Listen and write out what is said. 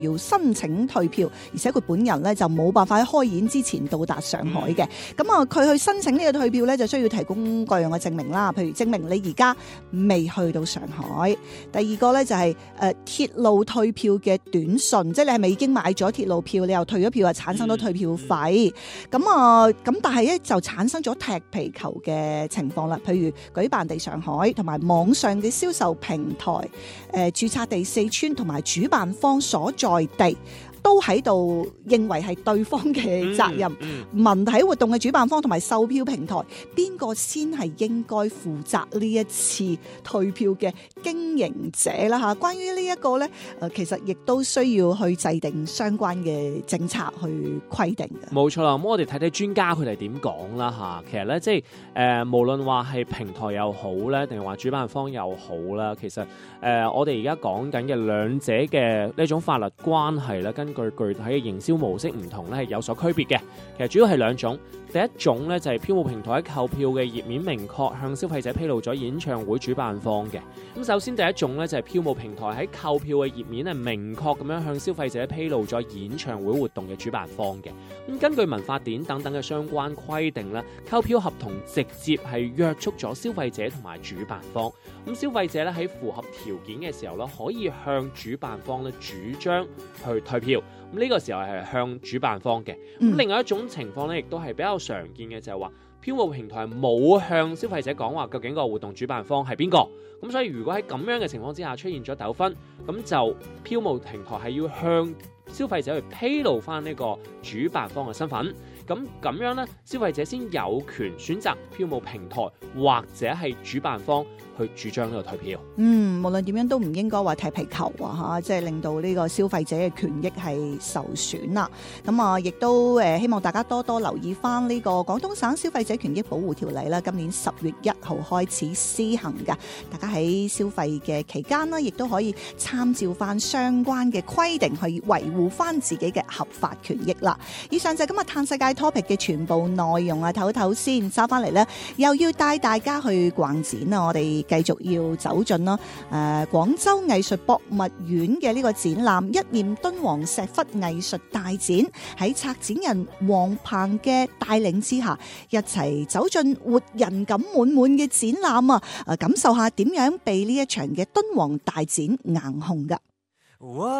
要申請退票，而且佢本人咧就冇辦法喺開演之前到達上海嘅。咁啊，佢去申請呢個退票咧，就需要提供各樣嘅證明啦，譬如證明你而家未去到上海。第二個咧就係鐵路退票嘅短信，即係你係咪已經買咗鐵路票，你又退咗票，啊產生咗退票費。咁但係咧就產生咗踢皮球嘅情況啦，譬如舉辦地上海同埋網上嘅銷售平台，註冊地四川同埋主辦方所在地都喺度認為係對方嘅責任。文體活動嘅主辦方同埋售票平台，邊個先係應該負責呢一次退票嘅經營者啦？嚇，關於呢一個咧，其實亦都需要去制定相關嘅政策去規定嘅。 冇錯啦，咁我哋睇睇專家佢哋點講啦嚇。其實咧，即係無論話係平台又好咧，定係話主辦方又好啦，其實我哋而家講緊嘅兩者嘅呢種法律關係咧，根據具體嘅營銷模式唔同咧，係有所區別嘅。其實主要係兩種，第一種咧就係票務平台喺購票嘅頁面明確向消費者披露咗演唱會主辦方嘅。咁首先第一種咧就係票務平台喺購票嘅頁面係明確咁樣向消費者披露咗演唱會活動嘅主辦方嘅。咁根據民法典等等嘅相關規定咧，購票合同直接係約束咗消費者同埋主辦方。咁消費者咧喺符合條件嘅時候咧，可以向主辦方咧主張去退票。咁呢個時候係向主辦方嘅。咁另外一種情況咧，亦都係比較常見嘅，就係話票務平台冇向消費者講話究竟個活動主辦方係邊個。咁所以如果喺咁樣嘅情況之下出現咗糾紛，咁就票務平台係要向消費者去披露翻呢個主辦方嘅身份。咁樣咧，消費者先有權選擇票務平台或者係主辦方去主張呢個退票。無論點樣都唔應該話踢皮球啊，即係令到呢個消費者嘅權益係受損啦。咁啊，亦都希望大家多多留意翻呢個廣東省消費者權益保護條例啦。今年10月1號開始施行㗎，大家喺消費嘅期間呢，亦都可以參照翻相關嘅規定去維護翻自己嘅合法權益啦。以上就係今日嘆世界topic 嘅全部內容啊，唞唞先，收翻嚟咧，又要帶大家去逛展啦。我哋繼續要走進啦，廣州藝術博物院嘅呢個展覽一念敦煌石窟藝術大展，喺策展人黃鵬嘅帶領之下，一齊走進活人感滿滿嘅展覽啊！感受下點樣被呢一場嘅敦煌大展硬控噶。